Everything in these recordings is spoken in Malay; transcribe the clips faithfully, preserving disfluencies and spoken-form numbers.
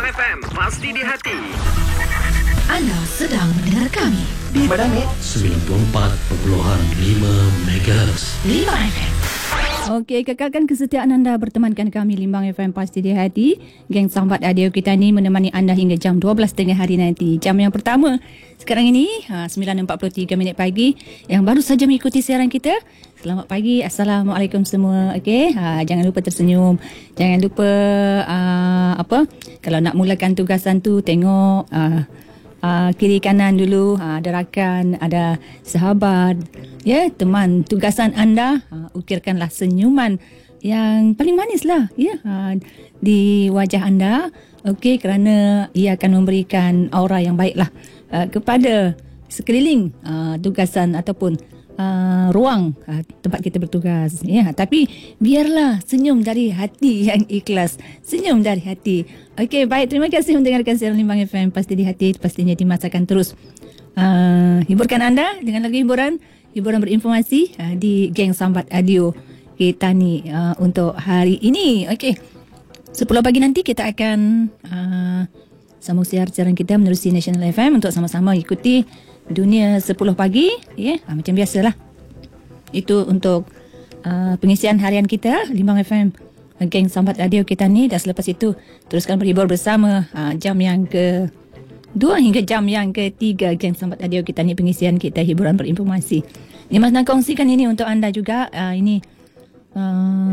Limbang F M, pasti di hati. Anda sedang mendengar kami di Badang sembilan puluh empat perpuluhan lima megahertz. Limbang F M. Okey, kekalkan kesetiaan anda bertemankan kami Limbang F M Pasti di Hati. Geng Sambat Radio kita ni menemani anda hingga jam dua belas tengah hari nanti. Jam yang pertama sekarang ini sembilan empat puluh tiga minit pagi. Yang baru saja mengikuti siaran kita, selamat pagi, Assalamualaikum semua. Okey, ha, jangan lupa tersenyum. Jangan lupa uh, apa? Kalau nak mulakan tugasan tu, tengok uh, uh, kiri kanan dulu. Uh, ada rakan, ada sahabat, ya, teman tugasan anda. Uh, ukirkanlah senyuman yang paling manis lah, ya, uh, di wajah anda. Okey, kerana ia akan memberikan aura yang baik lah uh, kepada sekeliling uh, tugasan ataupun Uh, ruang uh, tempat kita bertugas, ya. Tapi biarlah senyum dari hati yang ikhlas, senyum dari hati. Okey, baik, terima kasih mendengarkan siaran Limbang F M Pasti di Hati. Pastinya dimasakan terus uh, hiburkan anda dengan lagu hiburan, hiburan berinformasi uh, di Geng Sambat Radio kita ni uh, untuk hari ini. Okey, sepuluh pagi nanti kita akan uh, sambung siaran kita menerusi National F M untuk sama-sama ikuti dunia sepuluh pagi, ya, yeah, macam biasalah. Itu untuk uh, pengisian harian kita Limbang F M Geng Sambat Radio kita ni. Dan selepas itu teruskan berhibur bersama uh, jam yang ke dua hingga jam yang ketiga Geng Sambat Radio kita ni, pengisian kita hiburan berinformasi. Dimas nak kongsikan ini untuk anda juga. Uh, ini uh,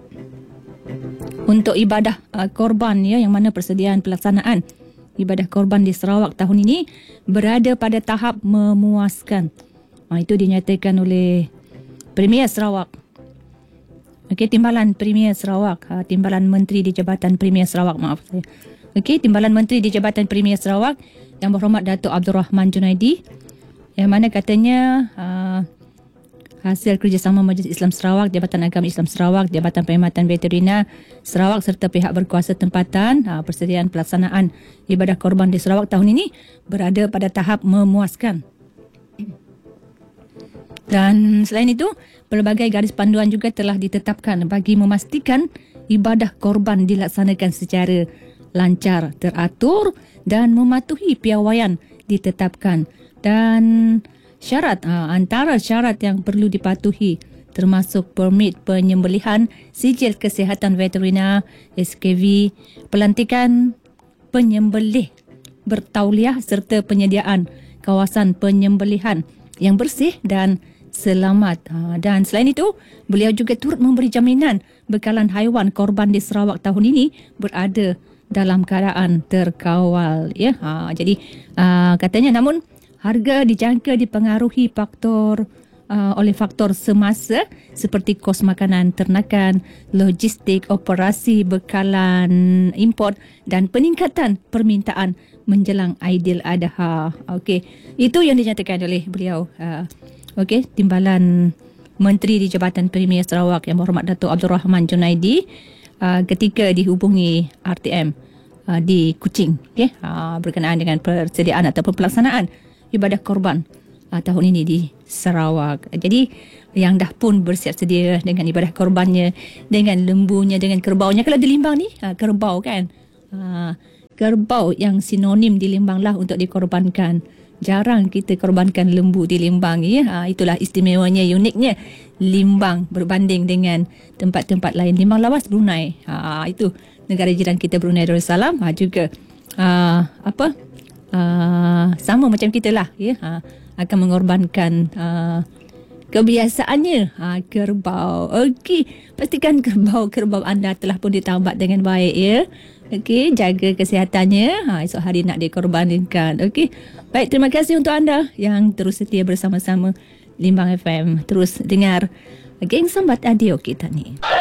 untuk ibadah uh, korban, ya, yang mana persediaan pelaksanaan ibadah korban di Sarawak tahun ini berada pada tahap memuaskan. Ha, itu dinyatakan oleh Premier Sarawak. Okey, Timbalan Premier Sarawak, ha, Timbalan Menteri di Jabatan Premier Sarawak, maaf saya. Okey, Timbalan Menteri di Jabatan Premier Sarawak Yang Berhormat Datuk Abdul Rahman Junaidi, yang mana katanya uh, hasil kerjasama Majlis Islam Sarawak, Jabatan Agama Islam Sarawak, Jabatan Perkhidmatan Veterina Sarawak serta pihak berkuasa tempatan, ha, persediaan pelaksanaan ibadah korban di Sarawak tahun ini berada pada tahap memuaskan. Dan selain itu, pelbagai garis panduan juga telah ditetapkan bagi memastikan ibadah korban dilaksanakan secara lancar, teratur dan mematuhi piawaian ditetapkan. Dan syarat, ha, antara syarat yang perlu dipatuhi termasuk permit penyembelihan, sijil kesihatan veterina S K V, pelantikan penyembelih bertauliah serta penyediaan kawasan penyembelihan yang bersih dan selamat. Ha, dan selain itu, beliau juga turut memberi jaminan bekalan haiwan korban di Sarawak tahun ini berada dalam keadaan terkawal, ya. Ha, jadi uh, katanya, namun harga dijangka dipengaruhi faktor uh, oleh faktor semasa seperti kos makanan ternakan, logistik, operasi bekalan import dan peningkatan permintaan menjelang Aidiladha. Okey, itu yang dinyatakan oleh beliau. Uh, Okey, Timbalan Menteri di Jabatan Premier Sarawak Yang Berhormat Datuk Abdul Rahman Junaidi uh, ketika dihubungi R T M uh, di Kuching, okay, uh, berkenaan dengan persediaan ataupun pelaksanaan ibadah korban uh, tahun ini di Sarawak. Jadi yang dah pun bersiap sedia dengan ibadah korbannya, dengan lembunya, dengan kerbaunya. Kalau di Limbang ni uh, kerbau kan, uh, kerbau yang sinonim di Limbang lah untuk dikorbankan. Jarang kita korbankan lembu di Limbang, ya. Uh, itulah istimewanya, uniknya Limbang berbanding dengan tempat-tempat lain. Limbang lawas Brunei, uh, itu negara jiran kita Brunei Darussalam, uh, juga uh, apa Uh, sama macam kita lah, ya, uh, akan mengorbankan uh, kebiasaannya, uh, kerbau. Okey, pastikan kerbau-kerbau anda telah pun ditambat dengan baik, ya. Okey, jaga kesihatannya, uh, esok hari nak dikorbankan. Okey, baik, terima kasih untuk anda yang terus setia bersama-sama Limbang F M. Terus dengar Geng Sambat Radio kita ni.